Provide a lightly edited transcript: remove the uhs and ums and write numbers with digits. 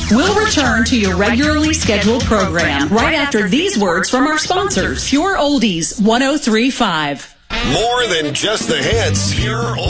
We'll return to your regularly scheduled program right after these words from our sponsors. Pure Oldies 103.5. More than just the hits. Pure